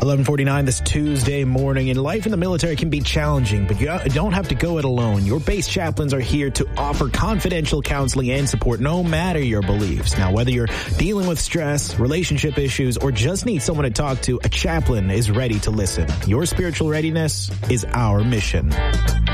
11:49 this Tuesday morning, and life in the military can be challenging, but you don't have to go it alone. Your base chaplains are here to offer confidential counseling and support no matter your beliefs. Now, whether you're dealing with stress, relationship issues, or just need someone to talk to, a chaplain is ready to listen. Your spiritual readiness is our mission.